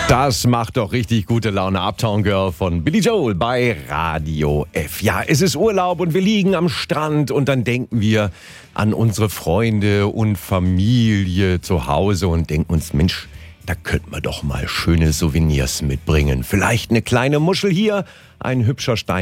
Das macht doch richtig gute Laune. Uptown Girl von Billy Joel bei Radio F. Ja, es ist Urlaub und wir liegen am Strand und dann denken wir an unsere Freunde und Familie zu Hause und denken uns, Mensch, da könnten wir doch mal schöne Souvenirs mitbringen. Vielleicht eine kleine Muschel hier, ein hübscher Stein